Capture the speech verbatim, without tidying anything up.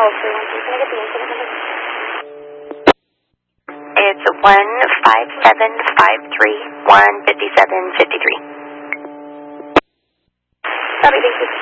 hold three one three. Can I get the incident number? It's one five seven five three one fifty seven fifty three. Copy, thank you.